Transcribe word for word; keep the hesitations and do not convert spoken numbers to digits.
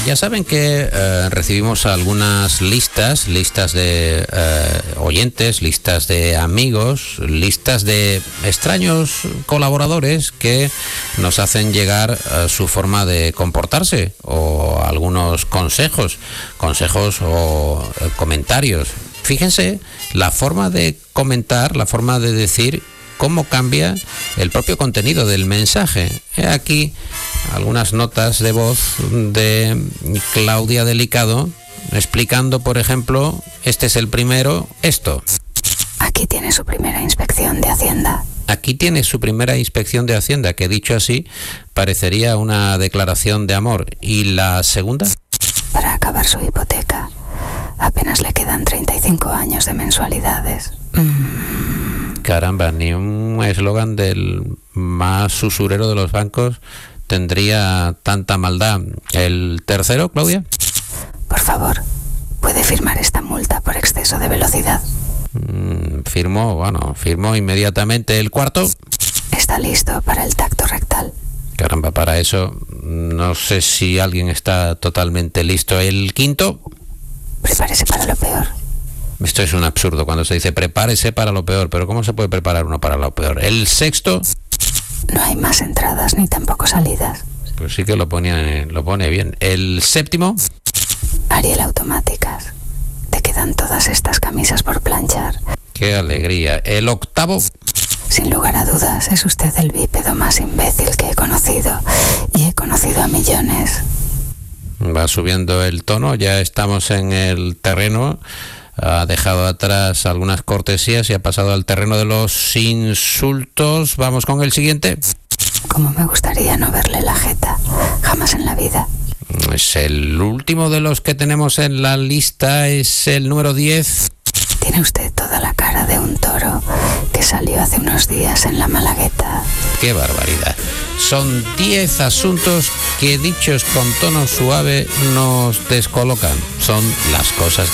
Ya saben que eh, recibimos algunas listas, listas de eh, oyentes, listas de amigos, listas de extraños colaboradores que nos hacen llegar eh, su forma de comportarse o algunos consejos, consejos o eh, comentarios. Fíjense la forma de comentar, la forma de decir, cómo cambia el propio contenido del mensaje. He aquí algunas notas de voz de Claudia Delicado explicando, por ejemplo, este es el primero, esto. Aquí tiene su primera inspección de Hacienda. Aquí tiene su primera inspección de Hacienda, que dicho así parecería una declaración de amor. ¿Y la segunda? Para acabar su hipoteca. Apenas le quedan treinta y cinco años de mensualidades. Mm. Caramba, ni un eslogan del más usurero de los bancos tendría tanta maldad. ¿El tercero, Claudia? Por favor, ¿puede firmar esta multa por exceso de velocidad? Mm, firmó, bueno, firmó inmediatamente. ¿El cuarto? Está listo para el tacto rectal. Caramba, para eso no sé si alguien está totalmente listo. ¿El quinto? Prepárese para lo peor. Esto es un absurdo cuando se dice prepárese para lo peor, pero ¿cómo se puede preparar uno para lo peor? ¿El sexto? No hay más entradas ni tampoco salidas. Pues sí que lo pone, lo pone bien. ¿El séptimo? Ariel Automáticas. Te quedan todas estas camisas por planchar. ¡Qué alegría! ¿El octavo? Sin lugar a dudas, es usted el bípedo más imbécil que he conocido. Y he conocido a millones. Va subiendo el tono, ya estamos en el terreno. Ha dejado atrás algunas cortesías y ha pasado al terreno de los insultos. Vamos con el siguiente. Como me gustaría no verle la jeta, jamás en la vida. Es el último de los que tenemos en la lista, es el número diez. Tiene usted toda la cara de un toro que salió hace unos días en la Malagueta. ¡Qué barbaridad! Son diez asuntos que, dichos con tono suave, nos descolocan. Son las cosas de